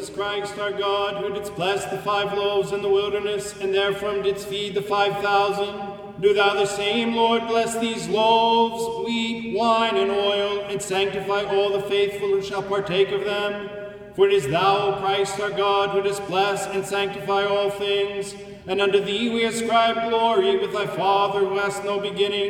Christ our God, who didst bless the 5 loaves in the wilderness, and therefrom didst feed the 5,000, do thou the same, Lord, bless these loaves, wheat, wine, and oil, and sanctify all the faithful who shall partake of them. For it is thou, O Christ our God, who dost bless and sanctify all things, and unto thee we ascribe glory with thy Father, who hast no beginning,